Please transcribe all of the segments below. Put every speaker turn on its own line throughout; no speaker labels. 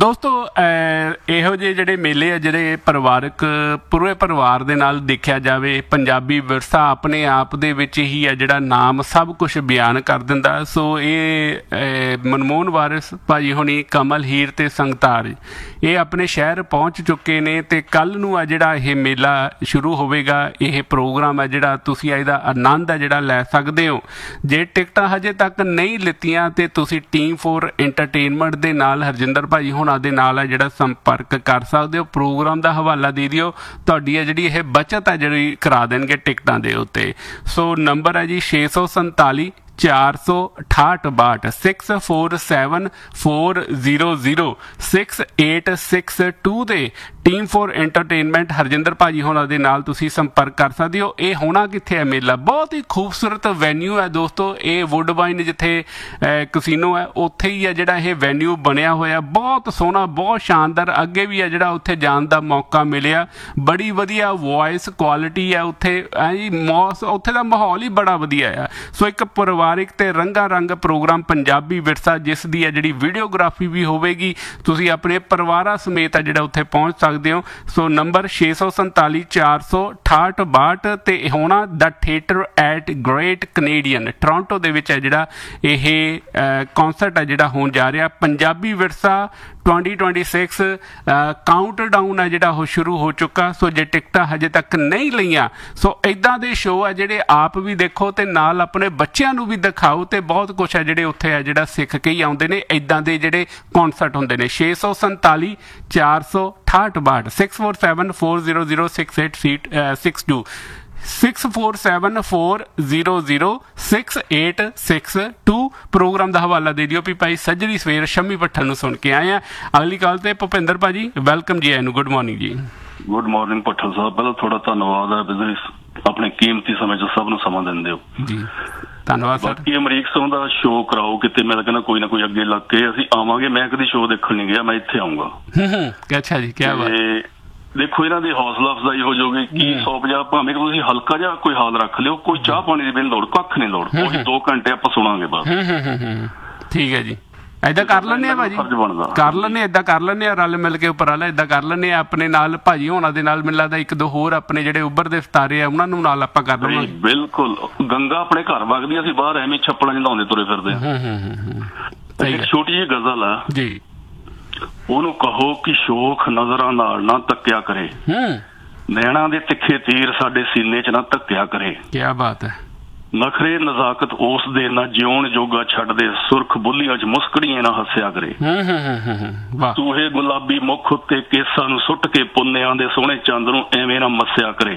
ਦੋਸਤੋ ਇਹੋ ਜਿਹੇ ਜਿਹੜੇ ਮੇਲੇ ਆ ਜਿਹੜੇ ਪਰਿਵਾਰਕ ਪੂਰੇ ਪਰਿਵਾਰ ਦੇ ਨਾਲ ਦੇਖਿਆ ਜਾਵੇ ਪੰਜਾਬੀ ਵਿਰਸਾ ਆਪਣੇ ਆਪ ਦੇ ਵਿੱਚ ਹੀ ਹੈ ਜਿਹੜਾ ਨਾਮ ਸਭ ਕੁਝ ਬਿਆਨ ਕਰ ਦਿੰਦਾ। ਸੋ ਇਹ ਮਨਮੋਹਨ ਵਾਰਿਸ ਭਾਜੀ ਹੁਣੀ ਕਮਲ ਹੀਰ ਤੇ ਸੰਗਤਾਰ ਇਹ ਆਪਣੇ ਸ਼ਹਿਰ ਪਹੁੰਚ ਚੁੱਕੇ ਨੇ ਤੇ ਕੱਲ੍ਹ ਨੂੰ ਆ ਜਿਹੜਾ ਇਹ ਮੇਲਾ ਸ਼ੁਰੂ ਹੋਵੇਗਾ। ਇਹ ਪ੍ਰੋਗਰਾਮ ਹੈ ਜਿਹੜਾ ਤੁਸੀਂ ਇਹਦਾ ਆਨੰਦ ਹੈ ਜਿਹੜਾ ਲੈ ਸਕਦੇ ਹੋ। ਜੇ ਟਿਕਟਾਂ ਹਜੇ ਤੱਕ ਨਹੀਂ ਲਿੱਤੀਆਂ ਤੇ ਤੁਸੀਂ ਟੀਮ 4 ਐਂਟਰਟੇਨਮੈਂਟ ਦੇ ਨਾਲ ਹਰਜਿੰਦਰ ਭਾਜੀ ਹੁਣਾਂ ਦੇ ਨਾਲ ਹੈ ਜਿਹੜਾ ਸੰਪਰਕ ਕਰ ਸਕਦੇ ਹੋ। ਪ੍ਰੋਗਰਾਮ ਦਾ ਹਵਾਲਾ ਦੇ ਦਿਓ, ਤੁਹਾਡੀ ਹੈ ਜਿਹੜੀ ਇਹ ਬੱਚਤ ਹੈ ਜਿਹੜੀ ਕਰਾ ਦੇਣਗੇ ਟਿਕਟਾਂ ਦੇ ਉੱਤੇ। ਸੋ ਨੰਬਰ ਹੈ ਜੀ 647 468 647 400 6862 ਦੇ ਟੀਮ 4 ਐਂਟਰਟੇਨਮੈਂਟ ਹਰਜਿੰਦਰ ਭਾਜੀ ਹੋਣਾ ਦੇ ਨਾਲ ਤੁਸੀਂ ਸੰਪਰਕ ਕਰ ਸਕਦੇ ਹੋ। ਇਹ ਹੋਣਾ ਕਿੱਥੇ ਹੈ ਮੇਲਾ? ਬਹੁਤ ਹੀ ਖੂਬਸੂਰਤ ਵੈਨਿਊ ਹੈ ਦੋਸਤੋ। ਇਹ ਵੁੱਡਬਾਈਨ ਜਿੱਥੇ ਕਸੀਨੋ ਹੈ ਉੱਥੇ ਹੀ ਹੈ ਜਿਹੜਾ ਇਹ ਵੈਨਿਊ ਬਣਿਆ ਹੋਇਆ, ਬਹੁਤ ਸੋਹਣਾ ਬਹੁਤ ਸ਼ਾਨਦਾਰ। ਅੱਗੇ ਵੀ ਹੈ ਜਿਹੜਾ ਉੱਥੇ ਜਾਣ ਦਾ ਮੌਕਾ ਮਿਲਿਆ, ਬੜੀ ਵਧੀਆ ਵੌਇਸ ਕੁਆਲਿਟੀ ਹੈ ਉੱਥੇ। ਉੱਥੇ ਦਾ ਮਾਹੌਲ ਹੀ ਬੜਾ ਵਧੀਆ ਆ। ਸੋ ਇੱਕ ਪਰਿਵਾਰਿਕ ਤੇ ਰੰਗਾ ਰੰਗ ਪ੍ਰੋਗਰਾਮ ਪੰਜਾਬੀ ਵਿਰਸਾ ਜਿਸ ਦੀ ਹੈ ਜਿਹੜੀ ਵੀਡੀਓਗ੍ਰਾਫੀ ਵੀ ਹੋਵੇਗੀ। ਤੁਸੀਂ ਆਪਣੇ ਪਰਿਵਾਰਾਂ ਸਮੇਤ ਹੈ ਜਿਹੜਾ ਉੱਥੇ ਪਹੁੰਚ ਸਕਦੇ ਹੋ। ਸੋ ਨੰਬਰ 647 468 ਤੇ ਹੋਣਾ ਦਾ theatre at great Canadian Toronto ਦੇ ਵਿੱਚ ਹੈ ਜਿਹੜਾ ਇਹ ਕੌਂਸਰਟ ਹੈ ਜਿਹੜਾ ਹੋਣ ਜਾ ਰਿਹਾ। ਪੰਜਾਬੀ ਵਿਰਸਾ 2026 ਕਾਊਂਟਡਾਊਨ ਹੈ ਜਿਹੜਾ ਉਹ ਸ਼ੁਰੂ ਹੋ ਚੁੱਕਾ। ਸੋ ਜੇ ਟਿਕਟਾਂ ਹਜੇ ਤੱਕ ਨਹੀਂ ਲਈਆਂ ਸੋ ਇੱਦਾਂ ਦੇ ਸ਼ੋਅ ਹੈ ਜਿਹੜੇ ਆਪ ਵੀ ਦੇਖੋ ਤੇ ਨਾਲ ਆਪਣੇ ਬੱਚਿਆਂ ਨੂੰ ਵੀ ਦਿਖਾਓ ਤੇ ਬਹੁਤ ਕੁਛ ਹੈ ਜਿਹੜੇ ਉੱਥੇ ਹੈ ਜਿਹੜਾ ਸਿੱਖ ਕੇ ਹੀ ਆਉਂਦੇ ਨੇ। ਇੱਦਾਂ ਦੇ ਜਿਹੜੇ ਕੌਂਸਰਟ ਹੁੰਦੇ ਨੇ। 647 468 647 400 6862 647 400 6862 ਪ੍ਰੋਗਰਾਮ ਦਾ ਹਵਾਲਾ ਦੇ ਦਿਓ ਵੀ ਭਾਈ ਸੱਜਰੀ ਸਵੇਰ ਸ਼ਮੀ ਭੱਠਲ ਨੂੰ ਸੁਣ ਕੇ ਆਏ ਆ। ਅਗਲੀ ਕਾਲ ਤੇ ਭੁਪਿੰਦਰ ਭਾਜੀ ਵੈਲਕਮ ਜੀ। ਆਇਆਂ ਨੂੰ ਗੁੱਡ ਮਾਰਨਿੰਗ ਜੀ।
ਗੁੱਡ ਮਾਰਨਿੰਗ ਭੱਠਲ ਸਾਹਿਬ, ਪਹਿਲਾਂ ਥੋੜਾ ਧੰਨਵਾਦ ਹੈ ਬਿਜ਼ਨਸ ਆਪਣੇ ਕੀਮਤੀ ਸਮੇਂ 'ਚ ਸਭ ਨੂੰ ਸਮਾਂ ਦਿੰਦੇ ਹੋ ਜੀ।
ਧੰਨਵਾਦ ਸਰ।
ਬਾਕੀ ਅਮਰੀਕ ਸਿੰਘ ਦਾ ਸ਼ੋਅ ਕਰਾਓ ਕਿਤੇ, ਮੈਂ ਕਹਿੰਦਾ ਕੋਈ ਨਾ ਕੋਈ ਅੱਗੇ ਲੱਗ ਕੇ ਅਸੀਂ ਆਵਾਂਗੇ। ਮੈਂ ਕਦੀ ਸ਼ੋਅ ਦੇਖਣ ਨਹੀਂ ਗਿਆ, ਮੈਂ ਇੱਥੇ ਆਊਂਗਾ।
ਅੱਛਾ ਜੀ, ਕੀ ਬਾਤ।
ਦੇਖੋ ਇਹਨਾਂ ਦੀ ਹੌਸਲਾ ਅਫਜ਼ਾਈ ਹੋ ਜਾਊਗੀ ਕਿ 150 ਭਾਵੇਂ ਤੁਸੀਂ ਹਲਕਾ ਜਿਹਾ ਕੋਈ ਹਾਲ ਰੱਖ ਲਿਓ, ਕੋਈ ਚਾਹ ਪਾਣੀ ਦੀ ਬਿਨ ਲੋੜ ਕੱਖ ਨਹੀਂ ਲੋੜ, ਉਹੀ 2 ਘੰਟੇ ਆਪਾਂ ਸੁਣਾਂਗੇ ਬਸ।
ਠੀਕ ਹੈ ਜੀ, ਏਦਾਂ ਕਰ ਲੈਂਦੇ ਆ ਭਾਜੀ, ਕਰ ਲੈਂਦੇ ਏਦਾਂ ਕਰ ਲੈਂਦੇ ਆ ਰਲ ਮਿਲ ਕੇ ਉੱਪਰ ਵਾਲਾ ਏਦਾਂ ਕਰ ਲੈਂਦੇ ਆ। ਆਪਣੇ ਨਾਲ ਭਾਜੀ ਹੋਣਾ ਦੇ ਨਾਲ ਮੈਨੂੰ ਲੱਗਦਾ 1-2 ਹੋਰ ਆਪਣੇ ਜਿਹੜੇ ਉੱਭਰਦੇ ਸਿਤਾਰੇ ਆ ਉਹਨਾਂ ਨੂੰ ਨਾਲ ਆਪਾਂ ਕਰ ਲਵਾਂਗੇ।
ਬਿਲਕੁਲ, ਗੰਗਾ ਆਪਣੇ ਘਰ ਵਗਦੀ, ਅਸੀਂ ਬਾਹਰ ਐਵੇਂ ਛੱਪੜਾਂ 'ਚ ਨਹਾਉਂਦੇ ਤੁਰੇ ਫਿਰਦੇ ਆ। ਇੱਕ ਛੋਟੀ ਜਿਹੀ ਗਜ਼ਲ ਆ ਜੀ, ਉਹਨੂੰ ਕਹੋ ਕਿ ਸ਼ੋਖ ਨਜ਼ਰਾਂ ਨਾਲ ਨਾ ਤੱਕਿਆ ਕਰੇ, ਨੈਣਾ ਦੇ ਤਿੱਖੇ ਤੀਰ ਸਾਡੇ ਸੀਨੇ 'ਚ ਨਾ ਧੱਕਿਆ ਕਰੇ।
ਕੀ ਬਾਤ ਹੈ।
ਨਖਰੇ ਨਜ਼ਾਕਤ ਉਸ ਦੇ ਨਾ ਜਿਉਣ ਜੋਗਾ ਛੱਡ ਦੇ, ਸੁਰਖ ਬੁੱਲੀਆਂ 'ਚ ਮੁਸਕੜੀਆਂ ਨਾ ਹੱਸਿਆ ਕਰੇ। ਸੂਹੇ ਗੁਲਾਬੀ ਮੁੱਖ ਉੱਤੇ ਕੇਸਾਂ ਨੂੰ ਸੁੱਟ ਕੇ ਪੁੰਨਿਆਂ ਦੇ ਸੋਹਣੇ ਚੰਦ ਨੂੰ ਐਵੇਂ ਨਾ ਮੱਸਿਆ ਕਰੇ।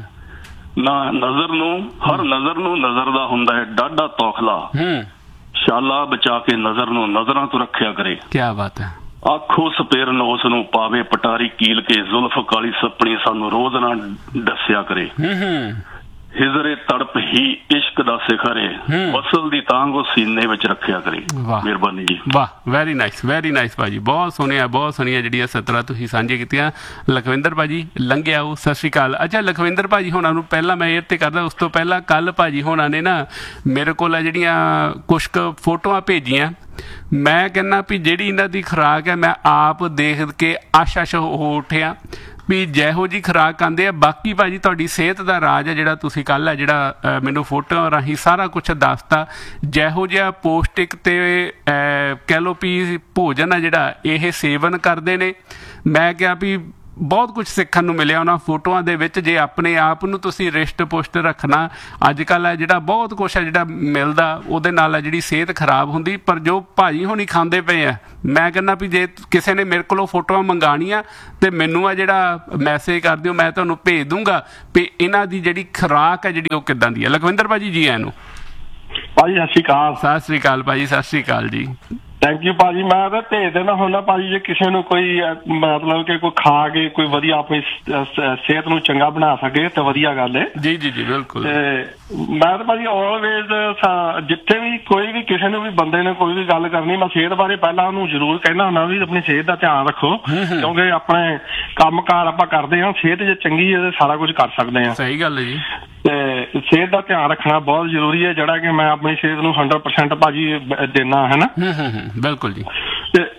ਨਾ ਨਜ਼ਰ ਨੂੰ ਹਰ ਨਜ਼ਰ ਨੂੰ ਨਜ਼ਰ ਦਾ ਹੁੰਦਾ ਹੈ ਡਾਢਾ ਤੌਖਲਾ, ਸ਼ਾਲਾ ਬਚਾ ਕੇ ਨਜ਼ਰ ਨੂੰ ਨਜ਼ਰਾਂ ਤੋਂ ਰੱਖਿਆ ਕਰੇ। ਕੀ ਬਾਤ ਹੈ। ਆਖੋ ਸਪੇਰਨ ਉਸ ਨੂੰ ਪਾਵੇ ਪਟਾਰੀ ਕੀਲ ਕੇ, ਜ਼ੁਲਫ ਕਾਲੀ ਸੱਪਣੀ ਸਾਨੂੰ ਰੋਜ਼ ਨਾ ਦੱਸਿਆ ਕਰੇ। ਹਿਜ਼ਰੇ ਤੜਪ ਹੀ ਇਸ਼ਕ ਦਾ ਸਿਖਰ ਏ, ਫਸਲ ਦੀ ਤਾਂਗ ਉਹ ਸੀਨੇ ਵਿੱਚ ਰੱਖਿਆ ਕਰੇ। ਮਿਹਰਬਾਨੀ ਜੀ। ਵਾਹ, ਵੈਰੀ ਨਾਈਸ ਭਾਜੀ, ਬਹੁਤ ਸੋਹਣੀਆਂ ਬਹੁਤ ਸੋਹਣੀਆਂ ਜਿਹੜੀਆਂ ਸਤਰਾਂ ਤੁਸੀਂ ਸਾਂਝੀਆਂ ਕੀਤੀਆਂ। ਲਖਵਿੰਦਰ ਭਾਜੀ ਲੰਘੇ ਆਓ, ਸਤਿ ਸ਼੍ਰੀ ਅਕਾਲ। ਅੱਛਾ, ਲਖਵਿੰਦਰ ਭਾਜੀ ਹੋਣਾ ਨੂੰ ਪਹਿਲਾਂ ਮੈਂ ਇਹ ਤੇ ਕਰਦਾ, ਉਸ ਤੋਂ ਪਹਿਲਾਂ ਕੱਲ੍ਹ ਭਾਜੀ ਹੋਣਾ ਨੇ ਨਾ ਮੇਰੇ ਕੋਲ ਆ ਜਿਹੜੀਆਂ ਕੁਛ ਕੁ ਫੋਟੋਆਂ ਭੇਜੀਆਂ। ਮੈਂ ਕਹਿੰਦਾ ਵੀ ਜਿਹੜੀ ਇਹਨਾਂ ਦੀ ਖੁਰਾਕ ਹੈ ਮੈਂ ਆਪ ਦੇਖ ਕੇ ਆਸ਼ ਹੋ ਉੱਠਿਆ ਵੀ ਜਿਹੋ ਜਿਹੀ ਖੁਰਾਕ ਆਉਂਦੇ ਆ। ਬਾਕੀ ਭਾਜੀ ਤੁਹਾਡੀ ਸਿਹਤ ਦਾ ਰਾਜ ਹੈ ਜਿਹੜਾ ਤੁਸੀਂ ਕੱਲ੍ਹ ਹੈ ਜਿਹੜਾ ਮੈਨੂੰ ਫੋਟੋਆਂ ਰਾਹੀਂ ਸਾਰਾ ਕੁਛ ਦੱਸਤਾ। ਜਿਹੋ ਜਿਹਾ ਪੌਸ਼ਟਿਕ ਤੇ ਕਹਿ ਲਓ ਵੀ ਭੋਜਨ ਆ ਜਿਹੜਾ ਇਹ ਸੇਵਨ ਕਰਦੇ ਨੇ, ਮੈਂ ਕਿਹਾ ਵੀ ਬਹੁਤ ਕੁਛ ਸਿੱਖਣ ਨੂੰ ਮਿਲਿਆ ਉਹਨਾਂ ਫੋਟੋਆਂ ਦੇ ਵਿੱਚ। ਜੇ ਆਪਣੇ ਆਪ ਨੂੰ ਤੁਸੀਂ ਰਿਸ਼ਟ ਪੁਸ਼ਟ ਰੱਖਣਾ, ਅੱਜ ਕੱਲ੍ਹ ਹੈ ਜਿਹੜਾ ਬਹੁਤ ਕੁਛ ਹੈ ਜਿਹੜਾ ਮਿਲਦਾ ਉਹਦੇ ਨਾਲ ਹੈ ਜਿਹੜੀ ਸਿਹਤ ਖਰਾਬ ਹੁੰਦੀ। ਪਰ ਜੋ ਭਾਜੀ ਹੋਣੀ ਖਾਂਦੇ ਪਏ ਆ, ਮੈਂ ਕਹਿੰਦਾ ਵੀ ਜੇ ਕਿਸੇ ਨੇ ਮੇਰੇ ਕੋਲੋਂ ਫੋਟੋਆਂ ਮੰਗਾਉਣੀਆਂ ਤੇ ਮੈਨੂੰ ਆ ਜਿਹੜਾ ਮੈਸੇਜ ਕਰ ਦਿਓ, ਮੈਂ ਤੁਹਾਨੂੰ ਭੇਜ ਦੂੰਗਾ ਵੀ ਇਹਨਾਂ ਦੀ ਜਿਹੜੀ ਖੁਰਾਕ ਹੈ ਜਿਹੜੀ ਉਹ ਕਿੱਦਾਂ ਦੀ ਹੈ। ਲਖਵਿੰਦਰ ਭਾਜੀ ਜੀ ਆਇਆਂ ਨੂੰ।
ਭਾਜੀ ਸਤਿ ਸ਼੍ਰੀ ਅਕਾਲ।
ਸਤਿ ਸ਼੍ਰੀ ਅਕਾਲ ਭਾਜੀ, ਸਤਿ ਸ਼੍ਰੀ ਅਕਾਲ ਜੀ।
ਥੈਂਕ ਯੂ ਭਾਜੀ। ਮੈਂ ਤਾਂ ਭੇਜ ਦੇਣਾ ਹੁੰਦਾ ਭਾਜੀ ਜੇ ਕਿਸੇ ਨੂੰ ਕੋਈ ਮਤਲਬ ਕਿ ਕੋਈ ਖਾ ਕੇ ਕੋਈ ਵਧੀਆ ਆਪਣੀ ਸਿਹਤ ਨੂੰ ਚੰਗਾ ਬਣਾ ਸਕੇ ਤਾਂ ਵਧੀਆ ਗੱਲ ਹੈ। ਜੀ ਜੀ ਜੀ ਬਿਲਕੁਲ। ਤੇ ਮੈਂ ਤਾਂ ਭਾਜੀ ਆਲਵੇਜ਼ ਜਿੱਥੇ ਵੀ ਕੋਈ ਵੀ ਕਿਸੇ ਨੂੰ ਵੀ ਬੰਦੇ ਨੇ ਕੋਈ ਵੀ ਗੱਲ ਕਰਨੀ, ਮੈਂ ਸਿਹਤ ਬਾਰੇ ਪਹਿਲਾਂ ਉਹਨੂੰ ਜ਼ਰੂਰ ਕਹਿਣਾ ਹੁੰਦਾ ਵੀ ਆਪਣੀ ਸਿਹਤ ਦਾ ਧਿਆਨ ਰੱਖੋ, ਕਿਉਂਕਿ ਆਪਣੇ ਕੰਮ ਕਾਰ ਆਪਾਂ ਕਰਦੇ ਹਾਂ, ਸਿਹਤ ਜੇ ਚੰਗੀ ਹੈ ਤਾਂ ਸਾਰਾ ਕੁਝ ਕਰ ਸਕਦੇ ਹਾਂ।
ਸਹੀ ਗੱਲ ਹੈ ਜੀ।
ਤੇ ਸਿਹਤ ਦਾ ਧਿਆਨ ਰੱਖਣਾ ਬਹੁਤ ਜ਼ਰੂਰੀ ਹੈ, ਜਿਹੜਾ ਕਿ ਮੈਂ ਆਪਣੀ ਸਿਹਤ ਨੂੰ 100% ਭਾਜੀ ਦੇਣਾ ਹੈ ਨਾ।
ਬਿਲਕੁਲ ਜੀ।
ਤੇ ਭਾਜੀ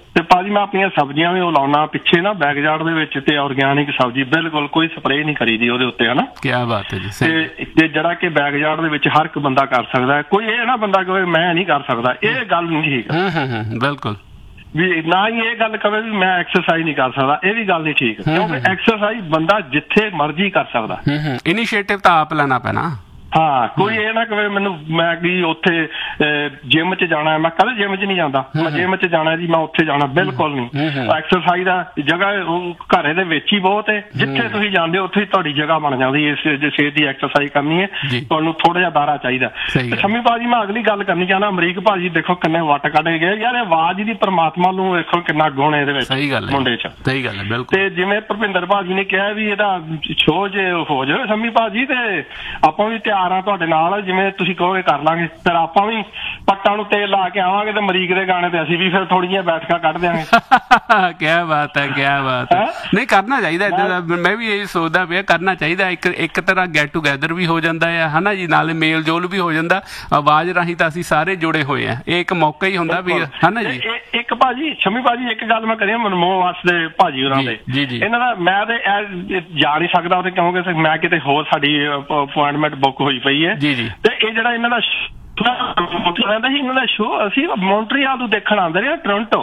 ਭਾਜੀ ਮੈਂ ਆਪਣੀਆਂ ਸਬਜ਼ੀਆਂ ਵੀ ਲਾਉਣਾ ਪਿੱਛੇ ਨਾ ਬੈਕਯਾਰਡ ਦੇ ਵਿੱਚ ਤੇ ਆਰਗੈਨਿਕ ਸਬਜ਼ੀ ਬਿਲਕੁਲ ਕੋਈ ਸਪਰੇਅ ਨਹੀਂ ਕਰੀਦੀ ਉਹਦੇ ਉੱਤੇ ਹਨਾ।
ਕੀ ਬਾਤ ਹੈ ਜੀ।
ਤੇ ਜਿਹੜਾ ਕਿ ਬੈਕਯਾਰਡ ਦੇ ਵਿੱਚ ਹਰ ਇੱਕ ਬੰਦਾ ਕਰ ਸਕਦਾ, ਕੋਈ ਇਹ ਨਾ ਬੰਦਾ ਕਹੇ ਮੈਂ ਨਹੀਂ ਕਰ ਸਕਦਾ, ਇਹ ਗੱਲ ਨਹੀਂ ਠੀਕ।
ਬਿਲਕੁਲ
ਵੀ ਨਾ ਹੀ ਇਹ ਗੱਲ ਕਵੇ ਵੀ ਮੈਂ ਐਕਸਰਸਾਈਜ਼ ਨਹੀਂ ਕਰ ਸਕਦਾ, ਇਹ ਵੀ ਗੱਲ ਨਹੀਂ ਠੀਕ, ਕਿਉਂਕਿ ਐਕਸਰਸਾਈਜ਼ ਬੰਦਾ ਜਿੱਥੇ ਮਰਜ਼ੀ ਕਰ ਸਕਦਾ।
ਇਨੀਸ਼ੀਏਟਿਵ ਤਾਂ ਆਪ ਲੈਣਾ ਪੈਣਾ।
ਹਾਂ, ਕੋਈ ਇਹ ਨਾ ਕਵੇ ਮੈਨੂੰ ਮੈਂ ਕੀ ਉੱਥੇ ਜਿਮ 'ਚ ਜਾਣਾ, ਮੈਂ ਕਦੇ ਜਿਮ 'ਚ ਨਹੀਂ ਜਾਂਦਾ, ਮੈਂ ਜਿਮ 'ਚ ਜਾਣਾ ਜੀ ਮੈਂ ਉੱਥੇ ਜਾਣਾ, ਬਿਲਕੁਲ ਨਹੀਂ। ਐਕਸਰਸਾਈਜ਼ ਦਾ ਜਗ੍ਹਾ ਘਰੇ ਦੇ ਵਿੱਚ ਹੀ ਬਹੁਤ ਹੈ, ਜਿੱਥੇ ਤੁਸੀਂ ਜਾਂਦੇ ਹੋ ਉੱਥੇ ਹੀ ਤੁਹਾਡੀ ਜਗ੍ਹਾ ਬਣ ਜਾਂਦੀ ਹੈ। ਜੇ ਸਿਹਤ ਦੀ ਐਕਸਰਸਾਈਜ਼ ਕਰਨੀ ਹੈ ਤੁਹਾਨੂੰ ਥੋੜਾ ਜਿਹਾ ਦਾਰਾ ਚਾਹੀਦਾ। ਸ਼ਮੀ ਭਾਜੀ ਮੈਂ ਅਗਲੀ ਗੱਲ ਕਰਨੀ ਚਾਹੁੰਦਾ, ਅਮਰੀਕ ਭਾਜੀ ਦੇਖੋ ਕਿੰਨੇ ਵੱਟ ਕੱਢ ਗਏ ਯਾਰ, ਆਵਾਜ਼ ਦੀ ਪਰਮਾਤਮਾ ਨੂੰ ਵੇਖੋ ਕਿੰਨਾ ਗੁਣ ਇਹਦੇ ਵਿੱਚ ਮੁੰਡੇ 'ਚ।
ਸਹੀ ਗੱਲ ਹੈ ਬਿਲਕੁਲ। ਤੇ
ਜਿਵੇਂ ਭੁਪਿੰਦਰ ਭਾਜੀ ਨੇ ਕਿਹਾ ਵੀ ਇਹਦਾ ਸ਼ੋਅ ਜੇ ਹੋ ਜਾਵੇ ਸ਼ਮੀ ਭਾਜੀ, ਤੇ ਆਪਾਂ ਵੀ ਤਿਆਰ ਆ ਤੁਹਾਡੇ ਨਾਲ, ਜਿਵੇਂ ਤੁਸੀਂ ਕਹੋਗੇ ਕਰ ਲਾਂਗੇ। ਫਿਰ ਆਪਾਂ ਵੀ ਪੱਟਾਂ ਨੂੰ ਤੇਲ ਲਾ ਕੇ ਆਵਾਂਗੇ ਤੇ ਅਮਰੀਕ ਦੇ ਗਾਣੇ ਤੇ ਅਸੀਂ ਵੀ ਫਿਰ ਥੋੜੀ ਜਿਹੀਆਂ ਬੈਠਕਾਂ ਕੱਢ ਦਿਆਂਗੇ।
ਕਿਆ ਬਾਤ ਹੈ, ਕਿਆ ਬਾਤ ਹੈ। ਨਹੀਂ ਕਰਨਾ ਚਾਹੀਦਾ ਏਦਾਂ ਦਾ, ਮੈਂ ਵੀ ਇਹ ਸੋਚਦਾ ਪਿਆ ਕਰਨਾ ਚਾਹੀਦਾ। ਇੱਕ ਤਰ੍ਹਾਂ ਗੈਟ ਟੂਗੈਦਰ ਵੀ ਹੋ ਜਾਂਦਾ ਹੈ ਹਨਾ ਜੀ, ਨਾਲੇ ਮੇਲ ਜੋਲ ਵੀ ਹੋ ਜਾਂਦਾ। ਆਵਾਜ਼ ਰਾਹੀਂ ਤਾਂ ਅਸੀਂ ਸਾਰੇ ਜੁੜੇ ਹੋਏ ਆ, ਇਹ ਇੱਕ ਮੌਕਾ ਹੀ ਹੁੰਦਾ ਵੀ ਹਨਾ ਜੀ। ਇੱਕ ਭਾਜੀ ਸ਼ਮੀ ਭਾਜੀ ਇੱਕ ਗੱਲ ਮੈਂ ਕਰੀਆਂ ਮਨਮੋਹਨ ਵਾਸਤੇ ਭਾਜੀ ਹੋਰਾਂ ਦੇ, ਇਹਨਾਂ ਦਾ ਮੈਂ ਤੇ ਜਾ ਨਹੀਂ ਸਕਦਾ ਉਹਦੇ, ਕਿਉਂਕਿ ਮੈਂ ਕਿਤੇ ਹੋਰ ਸਾਡੀ ਅਪੁਆਇੰਟਮੈਂਟ ਬੁੱਕ ਹੋਈ ਪਈ ਹੈ। ਤੇ ਇਹ ਜਿਹੜਾ ਇਹਨਾਂ ਦਾ ਰਹਿੰਦਾ ਸੀ, ਇਹਨਾਂ ਦਾ ਸ਼ੋਅ ਅਸੀਂ ਮੌਂਟਰੀਆਲ ਤੋਂ ਦੇਖਣ ਆਉਂਦੇ ਰਹੇ ਟੋਰਾਂਟੋ।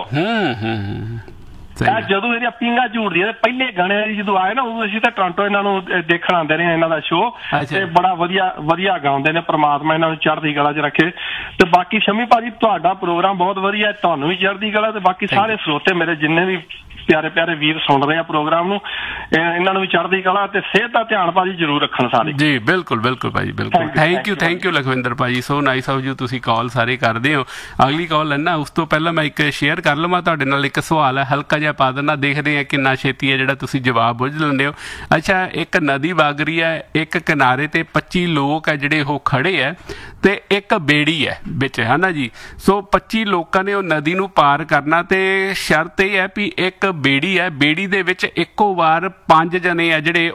ਜਦੋਂ ਇਹਦੀਆਂ ਪਿੰਗਾ ਝੂੜਦੀਆਂ ਪਹਿਲੇ ਗਾਣੇ ਜਦੋਂ ਆਏ ਨਾ ਉਦੋਂ ਅਸੀਂ ਤਾਂ ਟੋਰਾਂਟੋ ਇਹਨਾਂ ਨੂੰ ਦੇਖਣ ਆਉਂਦੇ ਰਹੇ, ਇਹਨਾਂ ਦਾ ਸ਼ੋਅ, ਤੇ ਬੜਾ ਵਧੀਆ ਗਾਉਂਦੇ ਨੇ। ਪ੍ਰਮਾਤਮਾ ਇਹਨਾਂ ਨੂੰ ਚੜ੍ਹਦੀ ਕਲਾ 'ਚ ਰੱਖੇ। ਤੇ ਬਾਕੀ ਸ਼ਮੀ ਭਾਜੀ ਤੁਹਾਡਾ ਪ੍ਰੋਗਰਾਮ ਬਹੁਤ ਵਧੀਆ, ਤੁਹਾਨੂੰ ਵੀ ਚੜ੍ਹਦੀ ਕਲਾ, ਤੇ ਬਾਕੀ ਸਾਰੇ ਸਰੋਤੇ ਮੇਰੇ ਜਿੰਨੇ ਵੀ ਪਿਆਰੇ ਪਿਆਰੇ ਵੀਰ ਸੁਣ ਰਹੇ ਆ ਪ੍ਰੋਗਰਾਮ ਨੂੰ, ਇਹਨਾਂ ਨੂੰ ਵੀ ਚੜ੍ਹਦੀ ਕਲਾ ਤੇ ਸਿਹਤ ਦਾ ਧਿਆਨ ਭਾਜੀ ਜ਼ਰੂਰ ਰੱਖਣ ਸਾਰੇ ਜੀ। ਬਿਲਕੁਲ ਬਿਲਕੁਲ ਭਾਜੀ ਬਿਲਕੁਲ। ਥੈਂਕ ਯੂ ਲਖਵਿੰਦਰ ਭਾਜੀ, ਸੋ ਨਾਈਸ ਆਫ ਯੂ, ਤੁਸੀਂ ਕਾਲ ਸਾਰੇ ਕਰਦੇ ਹੋ। ਅਗਲੀ ਕਾਲ ਲੈਣਾ ਉਸ ਤੋਂ ਪਹਿਲਾਂ ਮੈਂ ਇੱਕ ਸ਼ੇਅਰ ਕਰ ਲਵਾਂ ਤੁਹਾਡੇ ਨਾਲ, ਇੱਕ ਸਵਾਲ ਹੈ ਹਲਕਾ ਜਿਹਾ ਪਾ ਦੇਣਾ, ਦੇਖਦੇ ਆ ਕਿੰਨਾ ਛੇਤੀ ਹੈ ਜਿਹੜਾ ਤੁਸੀਂ ਜਵਾਬ ਬੁੱਝ ਲੈਂਦੇ ਹੋ। ਅੱਛਾ, ਇੱਕ ਨਦੀ ਵਗ ਰਹੀ ਹੈ, ਇੱਕ ਕਿਨਾਰੇ ਤੇ 25 ਲੋਕ ਹੈ ਜਿਹੜੇ ਉਹ ਖੜੇ ਹੈ ਤੇ ਇੱਕ ਬੇੜੀ ਹੈ ਵਿੱਚ ਹਨਾ ਜੀ। ਸੋ 25 ਲੋਕਾਂ ਨੇ ਉਹ ਨਦੀ ਨੂੰ ਪਾਰ ਕਰਨਾ ਤੇ ਸ਼ਰਤ ਇਹ ਹੈ ਵੀ ਇੱਕ ਬੇੜੀ ਹੈ, ਬੇੜੀ ਦੇ ਵਿੱਚ ਇੱਕੋ ਵਾਰ 5 ਜਣੇ ਆ ਜਿਹੜੇ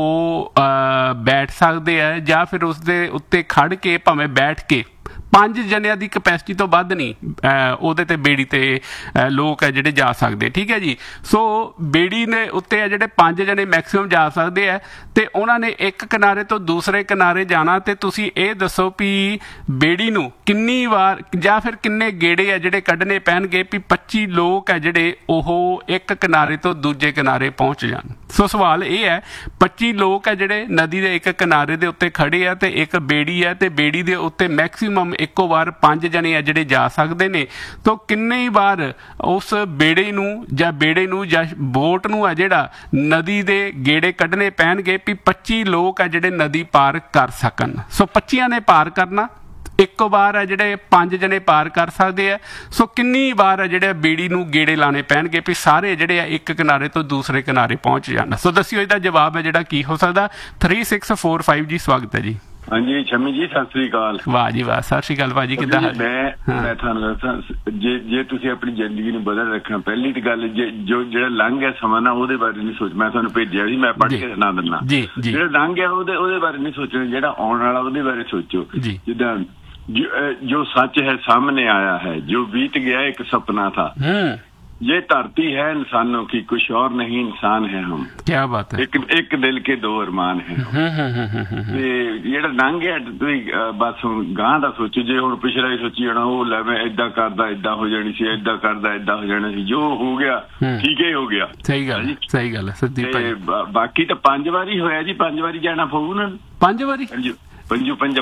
ਉਹ ਬੈਠ ਸਕਦੇ ਆ, ਜਾਂ ਫਿਰ ਉਸਦੇ ਉੱਤੇ ਖੜ ਕੇ ਭਾਵੇਂ ਬੈਠ ਕੇ 5 ਜਣਿਆਂ ਦੀ ਕਪੈਸਿਟੀ ਤੋਂ ਵੱਧ ਨਹੀਂ ਉਹਦੇ ਤੇ ਬੇੜੀ ਤੇ ਲੋਕ ਹੈ ਜਿਹੜੇ ਜਾ ਸਕਦੇ, ਠੀਕ ਹੈ ਜੀ। ਸੋ ਬੇੜੀ ਨੇ ਉੱਤੇ ਆ ਜਿਹੜੇ 5 ਜਣੇ ਮੈਕਸਿਮਮ ਜਾ ਸਕਦੇ ਆ, ਤੇ ਉਹਨਾਂ ਨੇ ਇੱਕ ਕਿਨਾਰੇ ਤੋਂ ਦੂਸਰੇ ਕਿਨਾਰੇ ਜਾਣਾ। ਤੇ ਤੁਸੀਂ ਇਹ ਦੱਸੋ ਵੀ ਬੇੜੀ ਨੂੰ ਕਿੰਨੀ ਵਾਰ ਜਾਂ ਫਿਰ ਕਿੰਨੇ ਗੇੜੇ ਆ ਜਿਹੜੇ ਕੱਢਣੇ ਪੈਣਗੇ ਵੀ 25 ਲੋਕ ਹੈ ਜਿਹੜੇ ਉਹ ਇੱਕ ਕਿਨਾਰੇ ਤੋਂ ਦੂਜੇ ਕਿਨਾਰੇ ਪਹੁੰਚ ਜਾਣ। ਸੋ ਸਵਾਲ ਇਹ ਹੈ 25 ਲੋਕ ਹੈ ਜਿਹੜੇ ਨਦੀ ਦੇ ਇੱਕ ਕਿਨਾਰੇ ਦੇ ਉੱਤੇ ਖੜੇ ਆ, ਤੇ ਇੱਕ ਬੇੜੀ ਹੈ, ਤੇ ਬੇੜੀ ਦੇ ਉੱਤੇ ਮੈਕਸਿਮਮ ਇੱਕੋ ਵਾਰ 5 ਜਣੇ ਆ ਜਿਹੜੇ ਜਾ ਸਕਦੇ ਨੇ। ਤਾਂ ਕਿੰਨੇ ਵਾਰ ਉਸ ਬੇੜੇ ਨੂੰ ਜਾਂ ਬੋਟ ਨੂੰ ਆ ਜਿਹੜਾ ਨਦੀ ਦੇ ਗੇੜੇ ਕੱਢਣੇ ਪੈਣਗੇ ਵੀ 25 ਲੋਕ ਆ ਜਿਹੜੇ ਨਦੀ ਪਾਰ ਕਰ ਸਕਣ। ਸੋ 25 ਨੇ ਪਾਰ ਕਰਨਾ, ਇੱਕੋ ਵਾਰ ਆ ਜਿਹੜੇ 5 ਜਣੇ ਪਾਰ ਕਰ ਸਕਦੇ ਆ। ਸੋ ਕਿੰਨੀ ਵਾਰ ਆ ਜਿਹੜੇ ਬੇੜੀ ਨੂੰ ਗੇੜੇ ਲਾਣੇ ਪੈਣਗੇ ਵੀ ਸਾਰੇ ਜਿਹੜੇ ਆ ਇੱਕ ਕਿਨਾਰੇ ਤੋਂ ਦੂਸਰੇ ਕਿਨਾਰੇ ਪਹੁੰਚ ਜਾਣ। ਸੋ ਦੱਸਿਓ ਇਹਦਾ ਜਵਾਬ ਹੈ ਜਿਹੜਾ ਕੀ ਹੋ ਸਕਦਾ। 3645 ਜੀ ਸਵਾਗਤ ਹੈ ਜੀ।
ਹਾਂਜੀ ਸ਼ਮੀ ਜੀ ਸਤਿ ਸ੍ਰੀ ਅਕਾਲ।
ਵਾਹ ਜੀ ਵਾਹ, ਸਤਿ ਸ੍ਰੀ ਅਕਾਲ ਭਾਜੀ, ਕਿੱਦਾਂ?
ਮੈਂ ਤੁਹਾਨੂੰ ਦੱਸਾਂ, ਜੇ ਤੁਸੀਂ ਆਪਣੀ ਜ਼ਿੰਦਗੀ ਨੂੰ ਬਦਲ ਰੱਖਣਾ, ਪਹਿਲੀ ਤਾਂ ਗੱਲ ਜਿਹੜਾ ਲੰਘ ਗਿਆ ਸਮਾਂ ਨਾ ਉਹਦੇ ਬਾਰੇ ਨਹੀਂ ਸੋਚ। ਮੈਂ ਤੁਹਾਨੂੰ ਭੇਜਿਆ ਸੀ, ਮੈਂ ਪੜ੍ਹ ਕੇ ਸੁਣਾ ਦਿੰਦਾ। ਜਿਹੜਾ ਲੰਘ ਗਿਆ ਉਹਦੇ ਬਾਰੇ ਨਹੀਂ ਸੋਚਣਾ, ਜਿਹੜਾ ਆਉਣ ਵਾਲਾ ਉਹਦੇ ਬਾਰੇ ਸੋਚੋ। ਜਿੱਦਾਂ ਜੋ ਸੱਚ ਹੈ ਸਾਹਮਣੇ ਆਇਆ ਹੈ, ਜੋ बीत गया एक सपना था, ये धरती है इंसानों की, कुछ और नहीं इंसान है हम।
क्या बात है।
एक दिल के दो अरमान है। ਜਿਹੜਾ ਲੰਘ ਗਿਆ ਤੁਸੀਂ ਬਸ ਹੁਣ ਗਾਂ ਦਾ ਸੋਚੋ। ਜੇ ਹੁਣ ਪਿਛਲਾ ਹੀ ਸੋਚੀ ਜਾਣਾ ਉਹ ਲੈ ਮੈਂ ਏਦਾਂ ਕਰਦਾ ਏਦਾਂ ਹੋ ਜਾਣੀ ਸੀ, ਏਦਾਂ ਕਰਦਾ ਏਦਾਂ ਹੋ ਜਾਣਾ ਸੀ, ਜੋ ਹੋ ਗਿਆ ਠੀਕ ਹੀ ਹੋ ਗਿਆ। ਸਹੀ ਗੱਲ ਹੈ ਸੱਚੀ ਭਾਈ। ਬਾਕੀ ਤਾਂ 5 ਵਾਰੀ ਹੋਇਆ ਜੀ, 5 ਵਾਰੀ ਜਾਣਾ ਪਊ ਨਾ। 5 ਵਾਰੀ 5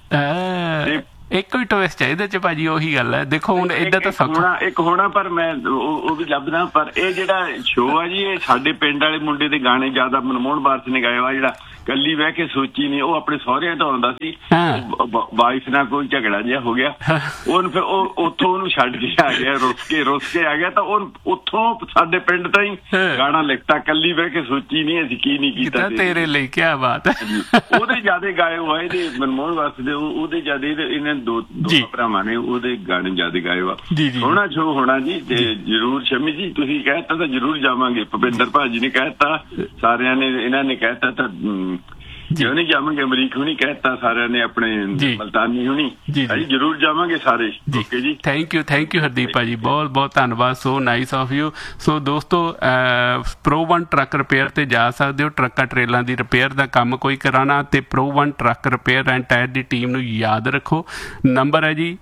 25 ਇੱਕੋ ਹੀ ਟਵਿਸਟ ਹੈ ਇਹਦੇ ਚ ਭਾਜੀ, ਉਹੀ ਗੱਲ ਹੈ। ਦੇਖੋ ਹੁਣ ਏਦਾਂ ਤਾਂ ਇੱਕ ਹੋਣਾ, ਪਰ ਮੈਂ ਉਹ ਵੀ ਲੱਭਦਾ। ਪਰ ਇਹ ਜਿਹੜਾ ਸ਼ੋਅ ਆ ਜੀ, ਇਹ ਸਾਡੇ ਪਿੰਡ ਵਾਲੇ ਮੁੰਡੇ ਦੇ ਗਾਣੇ ਜ਼ਿਆਦਾ ਮਨਮੋਹਨ ਵਾਰਸ ਨੇ ਗਾਏ ਵਾ। ਜਿਹੜਾ ਕੱਲੀ ਬਹਿ ਕੇ ਸੋਚੀ ਨਹੀਂ, ਉਹ ਆਪਣੇ ਸਹੁਰਿਆਂ ਤੋਂ ਆਉਂਦਾ ਸੀ, ਵਾਈਫ ਨਾਲ ਕੋਈ ਝਗੜਾ ਜਿਹਾ ਹੋ ਗਿਆ, ਉਹਨੂੰ ਫਿਰ ਉੱਥੋਂ ਉਹਨੂੰ ਛੱਡ ਕੇ ਆ ਗਿਆ, ਰੁੱਸ ਕੇ ਆ ਗਿਆ। ਤਾਂ ਉਹ ਉੱਥੋਂ ਸਾਡੇ ਪਿੰਡ ਤੋਂ ਹੀ ਗਾਣਾ ਲਿਖਤਾ, ਕੱਲੀ ਬਹਿ ਕੇ ਸੋਚੀ ਨਹੀਂ ਅਸੀਂ ਕੀ ਨਹੀਂ ਕੀਤਾ
ਤੇਰੇ ਲਈ। ਕੀ ਬਾਤ ਹੈ।
ਉਹਦੇ ਜ਼ਿਆਦਾ ਗਾਏ ਹੋਏ ਇਹਦੇ ਮਨਮੋਹਨ ਵਾਰਸ ਦੇ, ਉਹਦੇ ਜ਼ਿਆਦਾ ਇਹਨਾਂ ਦੋ ਭਰਾਵਾਂ ਨੇ ਉਹਦੇ ਗਾਣੇ ਜ਼ਿਆਦਾ ਗਾਏ ਵਾ। ਹੋਣਾ ਜੋ ਹੋਣਾ ਜੀ। ਤੇ ਜ਼ਰੂਰ ਸ਼ਮੀ ਜੀ ਤੁਸੀਂ ਕਹਿਤਾ ਤਾਂ ਜ਼ਰੂਰ ਜਾਵਾਂਗੇ। ਭੁਪਿੰਦਰ ਭਾਜੀ ਨੇ ਕਹਿਤਾ, ਸਾਰਿਆਂ ਨੇ ਇਹਨਾਂ ਨੇ ਕਹਿਤਾ, ਤਾਂ ਕਿਉਂ ਨਹੀਂ ਜਾਵਾਂਗੇ? ਅਮਰੀਕ ਹੁਣੀ ਕਹਿਤਾ ਸਾਰਿਆਂ ਨੇ, ਆਪਣੇ ਮਲਤਾਨੀ ਹੁਣੀ, ਅਸੀਂ ਜ਼ਰੂਰ ਜਾਵਾਂਗੇ ਸਾਰੇ। ਓਕੇ ਜੀ,
ਥੈਂਕ ਯੂ ਹਰਦੀਪ ਭਾਜੀ, ਬਹੁਤ ਬਹੁਤ ਧੰਨਵਾਦ। So nice of you. ਸੋ ਦੋਸਤੋ, Pro-1 ਟਰੱਕ ਰਿਪੇਅਰ ਤੇ ਜਾ ਸਕਦੇ ਹੋ। ਟਰੱਕਾਂ ਟਰੇਲਾਂ ਦੀ ਰਿਪੇਅਰ ਦਾ ਕੰਮ ਕੋਈ ਕਰਾਉਣਾ ਤੇ Pro-1 truck repair and tyre the team ਨੂੰ ਯਾਦ ਰੱਖੋ। ਨੰਬਰ ਹੈ ਜੀ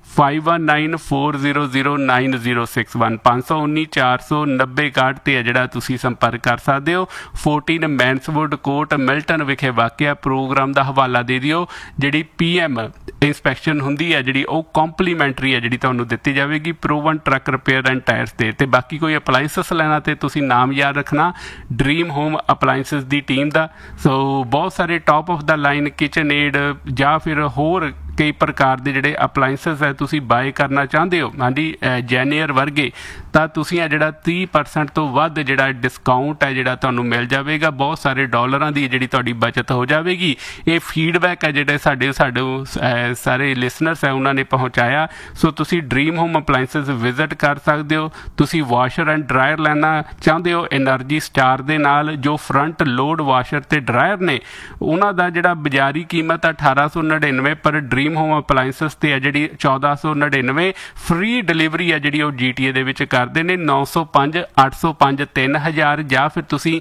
5194009061 519-490-61 ਤੇ ਹੈ ਜਿਹੜਾ ਤੁਸੀਂ ਸੰਪਰਕ ਕਰ ਸਕਦੇ ਹੋ। 14 ਮੈਨਸਵੁੱਡ ਕੋਰਟ ਮਿਲਟਨ ਵਿਖੇ ਵਾਕਿਆ। ਪ੍ਰੋਗਰਾਮ ਦਾ ਹਵਾਲਾ ਦੇ ਦਿਓ। ਜਿਹੜੀ PM ਇੰਸਪੈਕਸ਼ਨ ਹੁੰਦੀ ਹੈ ਜਿਹੜੀ ਉਹ ਕੰਪਲੀਮੈਂਟਰੀ ਹੈ ਜਿਹੜੀ ਤੁਹਾਨੂੰ ਦਿੱਤੀ ਜਾਵੇਗੀ Pro-1 truck repair and tyres ਤੇ ਬਾਕੀ ਕੋਈ ਅਪਲਾਈਐਂਸਸ ਲੈਣਾ ਤੇ ਤੁਸੀਂ ਨਾਮ ਯਾਦ ਰੱਖਣਾ ਡ੍ਰੀਮ ਹੋਮ ਅਪਲਾਈਐਂਸਸ ਦੀ ਟੀਮ ਦਾ। ਸੋ ਬਹੁਤ ਸਾਰੇ top of the line kitchen aid ਜਾਂ ਫਿਰ ਹੋਰ ਕਈ ਪ੍ਰਕਾਰ ਦੇ ਜਿਹੜੇ ਅਪਲਾਈਐਂਸਸ ਹੈ ਤੁਸੀਂ ਬਾਏ ਕਰਨਾ ਚਾਹੁੰਦੇ ਹੋ, ਹਾਂਜੀ ਜੈਨੀਅਰ ਵਰਗੇ, ਤਾਂ ਤੁਸੀਂ ਆ ਜਿਹੜਾ 30% ਤੋਂ ਵੱਧ ਜਿਹੜਾ ਡਿਸਕਾਊਂਟ ਹੈ ਜਿਹੜਾ ਤੁਹਾਨੂੰ ਮਿਲ ਜਾਵੇਗਾ। ਬਹੁਤ ਸਾਰੇ ਡਾਲਰਾਂ ਦੀ ਜਿਹੜੀ ਤੁਹਾਡੀ ਬਚਤ ਹੋ ਜਾਵੇਗੀ। ਇਹ ਫੀਡਬੈਕ ਹੈ ਜਿਹੜੇ ਸਾਡੇ ਸਾਰੇ ਲਿਸਨਰਸ ਹੈ ਉਹਨਾਂ ਨੇ ਪਹੁੰਚਾਇਆ। ਸੋ ਤੁਸੀਂ ਡ੍ਰੀਮ ਹੋਮ ਅਪਲਾਈਐਂਸਸ ਵਿਜ਼ਿਟ ਕਰ ਸਕਦੇ ਹੋ। ਤੁਸੀਂ ਵਾਸ਼ਰ ਐਂਡ ਡਰਾਇਰ ਲੈਣਾ ਚਾਹੁੰਦੇ ਹੋ ਐਨਰਜੀ ਸਟਾਰ ਦੇ ਨਾਲ, ਜੋ ਫਰੰਟ ਲੋਡ ਵਾਸ਼ਰ ਤੇ ਡਰਾਇਰ ਨੇ ਉਹਨਾਂ ਦਾ ਜਿਹੜਾ ਬਾਜ਼ਾਰੀ ਕੀਮਤ ਹੈ 1899, ਪਰ ਡ੍ਰੀਮ ਹੋਮ ਅਪਲਾਈਐਂਸਸ ਤੇ ਹੈ ਜਿਹੜੀ 1499। ਫ੍ਰੀ ਡਿਲੀਵਰੀ ਹੈ ਜਿਹੜੀ ਉਹ GTA ਦੇ ਵਿੱਚ ਕਰਦੇ ਨੇ। 905 805 3000 ਜਾਂ ਫਿਰ ਤੁਸੀਂ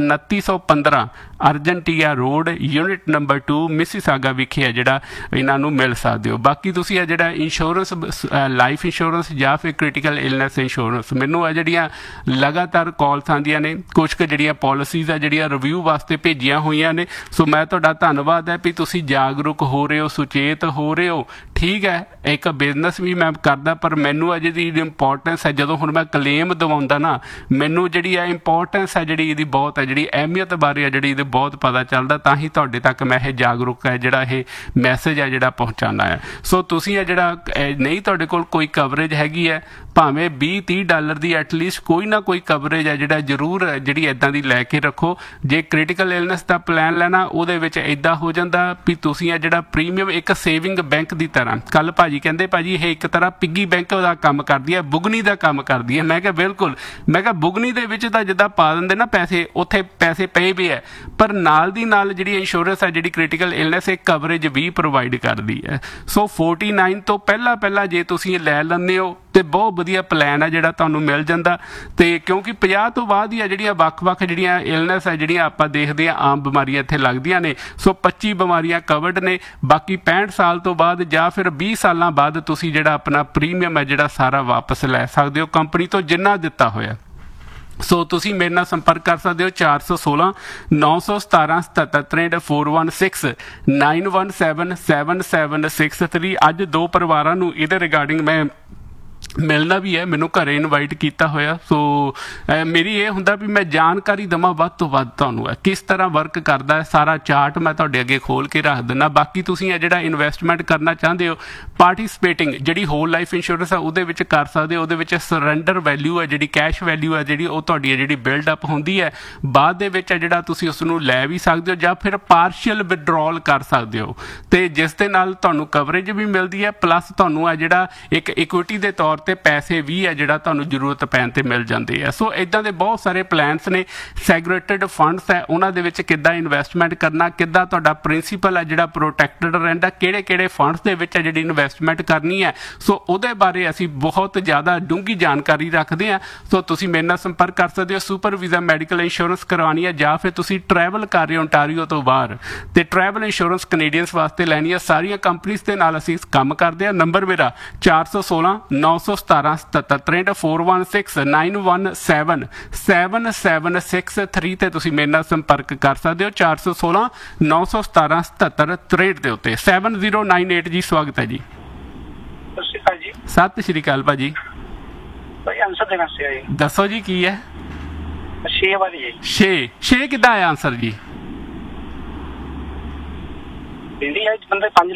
2915 ਅਰਜੈਂਟੀਆ ਰੋਡ ਯੂਨਿਟ ਨੰਬਰ 2 ਮਿਸੀਸਾਗਾ ਵਿਖੇ ਹੈ ਜਿਹੜਾ ਇਹਨਾਂ ਨੂੰ ਮਿਲ ਸਕਦੇ ਹੋ। ਬਾਕੀ ਤੁਸੀਂ ਹੈ ਜਿਹੜਾ ਇੰਸ਼ੋਰੈਂਸ, ਲਾਈਫ ਇੰਸ਼ੋਰੈਂਸ ਜਾਂ ਫਿਰ ਕ੍ਰਿਟੀਕਲ ਇਲਨੈਸ ਇੰਸ਼ੋਰੈਂਸ, ਮੈਨੂੰ ਹੈ ਜਿਹੜੀਆਂ ਲਗਾਤਾਰ ਕਾਲਸ ਆਉਂਦੀਆਂ ਨੇ। ਕੁਛ ਕੁ ਜਿਹੜੀਆਂ ਪਾਲਿਸੀਜ਼ ਆ ਜਿਹੜੀਆਂ ਰਿਵਿਊ ਵਾਸਤੇ ਭੇਜੀਆਂ ਹੋਈਆਂ ਨੇ। ਸੋ ਮੈਂ ਤੁਹਾਡਾ ਧੰਨਵਾਦ ਹੈ ਵੀ ਤੁਸੀਂ ਜਾਗਰੂਕ ਹੋ ਰਹੇ ਹੋ, ਸੁਚੇਤ ਹੋ ਰਹੇ ਹੋ। ਠੀਕ ਹੈ, ਇੱਕ ਬਿਜ਼ਨਸ ਵੀ ਮੈਂ ਕਰਦਾ, ਪਰ ਮੈਨੂੰ ਅਜੇ ਦੀ ਇੰਪੋਰਟੈਂਸ ਹੈ ਜਦੋਂ ਹੁਣ ਮੈਂ ਕਲੇਮ ਦਵਾਉਂਦਾ ਨਾ, ਮੈਨੂੰ ਜਿਹੜੀ ਹੈ ਇੰਪੋਰਟੈਂਸ ਹੈ ਜਿਹੜੀ ਇਹਦੀ ਬਹੁਤ ਹੈ, ਜਿਹੜੀ ਅਹਿਮੀਅਤ ਬਾਰੇ ਹੈ ਜਿਹੜੀ ਇਹਦੇ ਬਹੁਤ ਪਤਾ ਚੱਲਦਾ। ਤਾਂ ਹੀ ਤੁਹਾਡੇ ਤੱਕ ਮੈਂ ਇਹ ਜਾਗਰੂਕ ਹੈ ਜਿਹੜਾ ਇਹ ਮੈਸੇਜ ਹੈ ਜਿਹੜਾ ਪਹੁੰਚਾਉਣਾ ਹੈ। ਸੋ ਤੁਸੀਂ ਇਹ ਜਿਹੜਾ ਨਹੀਂ ਤੁਹਾਡੇ ਕੋਲ ਕੋਈ ਕਵਰੇਜ ਹੈਗੀ ਹੈ, ਭਾਵੇਂ $20-30 ਦੀ ਐਟਲੀਸਟ ਕੋਈ ਨਾ ਕੋਈ ਕਵਰੇਜ ਹੈ ਜਿਹੜਾ ਜ਼ਰੂਰ ਜਿਹੜੀ ਇੱਦਾਂ ਦੀ ਲੈ ਕੇ ਰੱਖੋ। ਜੇ ਕ੍ਰਿਟੀਕਲ ਇਲਨੈਸ ਦਾ ਪਲਾਨ ਲੈਣਾ ਉਹਦੇ ਵਿੱਚ ਇੱਦਾਂ ਹੋ ਜਾਂਦਾ ਵੀ ਤੁਸੀਂ ਇਹ ਜਿਹੜਾ ਪ੍ਰੀਮੀਅਮ ਇੱਕ ਸੇਵਿੰਗ ਬੈਂਕ ਦੀ ਤਰ੍ਹਾਂ, ਕੱਲ ਭਾਜੀ ਕਹਿੰਦੇ ਭਾਜੀ ਇਹ ਇੱਕ ਤਰ੍ਹਾਂ ਪਿੱਗੀ ਬੈਂਕ ਦਾ ਕੰਮ ਕਰਦੀ ਹੈ, ਬੁਗਨੀ ਦਾ ਕੰਮ ਕਰਦੀ ਹੈ। ਮੈਂ ਕਿਹਾ ਬਿਲਕੁਲ, ਮੈਂ ਕਿਹਾ ਬੁਗਨੀ ਦੇ ਵਿੱਚ ਤਾਂ ਜਿੱਦਾਂ ਪਾ ਦਿੰਦੇ ਨਾ ਪੈਸੇ, ਉੱਥੇ ਪੈਸੇ ਪਏ ਵੀ ਹੈ, ਪਰ ਨਾਲ ਦੀ ਨਾਲ ਜਿਹੜੀ ਇੰਸ਼ੋਰੈਂਸ ਹੈ ਜਿਹੜੀ ਕ੍ਰਿਟੀਕਲ ਇਲਨੈਸ ਇਹ ਕਵਰੇਜ ਵੀ ਪ੍ਰੋਵਾਈਡ ਕਰਦੀ ਹੈ। ਸੋ 49 ਤੋਂ ਪਹਿਲਾਂ ਜੇ ਤੁਸੀਂ ਲੈ ਲੈਂਦੇ ਹੋ ਤੇ ਬਹੁਤ ਵਧੀਆ ਪਲਾਨ ਹੈ ਜਿਹੜਾ ਤੁਹਾਨੂੰ ਮਿਲ ਜਾਂਦਾ। ਤੇ ਕਿਉਂਕਿ 50 ਤੋਂ ਬਾਅਦ ਹੀ ਆ ਜਿਹੜੀਆਂ ਵੱਖ-ਵੱਖ ਜਿਹੜੀਆਂ ਇਲਨੈਸ ਹੈ ਜਿਹੜੀਆਂ ਆਪਾਂ ਦੇਖਦੇ ਹਾਂ ਆਮ ਬਿਮਾਰੀਆਂ ਇੱਥੇ ਲੱਗਦੀਆਂ ਨੇ। ਸੋ 25 ਬਿਮਾਰੀਆਂ ਕਵਰਡ ਨੇ। ਬਾਕੀ 65 ਸਾਲ ਤੋਂ ਬਾਅਦ ਜਾਂ ਫਿਰ 20 ਸਾਲਾਂ ਬਾਅਦ ਤੁਸੀਂ ਜਿਹੜਾ ਆਪਣਾ ਪ੍ਰੀਮੀਅਮ ਹੈ ਜਿਹੜਾ ਸਾਰਾ ਵਾਪਸ ਲੈ ਸਕਦੇ ਹੋ ਕੰਪਨੀ ਤੋਂ ਜਿੰਨਾ ਦਿੱਤਾ ਹੋਇਆ। ਸੋ ਤੁਸੀਂ ਮੇਰੇ ਨਾਲ ਸੰਪਰਕ ਕਰ ਸਕਦੇ ਹੋ 416 917 77 416 917 7763। ਅੱਜ 2 ਪਰਿਵਾਰਾਂ ਨੂੰ ਇਹਦੇ ਰਿਗਾਰਡਿੰਗ ਮੈਂ ਮਿਲਣਾ ਵੀ ਹੈ, ਮੈਨੂੰ ਘਰੇ ਇਨਵਾਈਟ ਕੀਤਾ ਹੋਇਆ। ਸੋ ਮੇਰੀ ਇਹ ਹੁੰਦਾ ਵੀ ਮੈਂ ਜਾਣਕਾਰੀ ਦੇਵਾਂ ਵੱਧ ਤੋਂ ਵੱਧ ਤੁਹਾਨੂੰ ਕਿਸ ਤਰ੍ਹਾਂ ਵਰਕ ਕਰਦਾ ਹੈ। ਸਾਰਾ ਚਾਰਟ ਮੈਂ ਤੁਹਾਡੇ ਅੱਗੇ ਖੋਲ ਕੇ ਰੱਖ ਦਿੰਦਾ। ਬਾਕੀ ਤੁਸੀਂ ਇਹ ਜਿਹੜਾ ਇਨਵੈਸਟਮੈਂਟ ਕਰਨਾ ਚਾਹੁੰਦੇ ਹੋ, ਪਾਰਟੀਸਪੇਟਿੰਗ ਜਿਹੜੀ ਹੋਲ ਲਾਈਫ ਇੰਸ਼ੋਰੈਂਸ ਹੈ ਉਹਦੇ ਵਿੱਚ ਕਰ ਸਕਦੇ ਹੋ। ਉਹਦੇ ਵਿੱਚ ਸਰੈਂਡਰ ਵੈਲਿਊ ਹੈ ਜਿਹੜੀ ਕੈਸ਼ ਵੈਲਿਊ ਹੈ ਜਿਹੜੀ ਉਹ ਤੁਹਾਡੀ ਹੈ ਜਿਹੜੀ ਬਿਲਡ ਅਪ ਹੁੰਦੀ ਹੈ। ਬਾਅਦ ਦੇ ਵਿੱਚ ਹੈ ਜਿਹੜਾ ਤੁਸੀਂ ਉਸ ਨੂੰ ਲੈ ਵੀ ਸਕਦੇ ਹੋ ਜਾਂ ਫਿਰ ਪਾਰਸ਼ੀਅਲ ਵਿਡਰੋਲ ਕਰ ਸਕਦੇ ਹੋ, ਤੇ ਜਿਸ ਦੇ ਨਾਲ ਤੁਹਾਨੂੰ ਕਵਰੇਜ ਵੀ ਮਿਲਦੀ ਹੈ, ਪਲੱਸ ਤੁਹਾਨੂੰ ਹੈ ਜਿਹੜਾ ਇੱਕ ਇਕੁਇਟੀ ਦੇ ਤੌਰ ਤੇ ਪੈਸੇ ਵੀ ਹੈ ਜਿਹੜਾ ਤੁਹਾਨੂੰ ਜ਼ਰੂਰਤ ਪੈਣ ਤੇ ਮਿਲ ਜਾਂਦੇ ਆ। ਸੋ ਇਦਾਂ ਦੇ ਬਹੁਤ ਸਾਰੇ ਪਲਾਨਸ ਨੇ। ਸੈਗਰੇਟਡ ਫੰਡਸ ਹੈ, ਉਹਨਾਂ ਦੇ ਵਿੱਚ ਕਿੱਦਾਂ ਇਨਵੈਸਟਮੈਂਟ ਕਰਨਾ, ਕਿੱਦਾਂ ਤੁਹਾਡਾ ਪ੍ਰਿੰਸੀਪਲ ਹੈ ਜਿਹੜਾ ਪ੍ਰੋਟੈਕਟਡ ਰਹਿੰਦਾ, ਕਿਹੜੇ ਫੰਡਸ ਦੇ ਵਿੱਚ ਹੈ ਜਿਹੜੀ ਇਨਵੈਸਟਮੈਂਟ ਕਰਨੀ ਹੈ। ਸੋ ਉਹਦੇ ਬਾਰੇ ਅਸੀਂ ਬਹੁਤ ਜ਼ਿਆਦਾ ਡੂੰਘੀ ਜਾਣਕਾਰੀ ਰੱਖਦੇ ਹਾਂ। ਸੋ ਤੁਸੀਂ ਮੇਰੇ ਨਾਲ ਸੰਪਰਕ ਕਰ ਸਕਦੇ ਹੋ। ਸੁਪਰ ਵੀਜ਼ਾ ਮੈਡੀਕਲ ਇੰਸ਼ੋਰੈਂਸ ਕਰਵਾਉਣੀ ਹੈ ਜਾਂ ਫਿਰ ਤੁਸੀਂ ਟਰੈਵਲ ਕਰ ਰਹੇ ਹੋ ਓਨਟਾਰੀਓ ਤੋਂ ਬਾਹਰ ਤੇ ਟਰੈਵਲ ਇੰਸ਼ੋਰੈਂਸ ਕੈਨੇਡੀਅਨਸ ਵਾਸਤੇ ਲੈਣੀ ਹੈ। ਸਾਰੀਆਂ ਕੰਪਨੀਆਂ ਦੇ ਨਾਲ ਅਸੀਂ ਕੰਮ ਕਰਦੇ ਹਾਂ। ਨੰਬਰ ਮੇਰਾ 416 917 77 416 917 7763 ਤੇ ਤੁਸੀਂ ਮੇਰੇ ਨਾਲ ਸੰਪਰਕ ਕਰ ਸਕਦੇ ਹੋ 416 917 7763 ਦੇ ਉੱਤੇ 7098 ਜੀ। ਸਵਾਗਤ ਹੈ ਜੀ। ਸਤਿ ਸ਼੍ਰੀ ਅਕਾਲ ਭਾਜੀ। ਦੱਸੋ ਜੀ ਕੀ ਹੈ? 6 ਕਿੱਦਾਂ ਆਇਆ ਆਨਸਰ ਜੀ?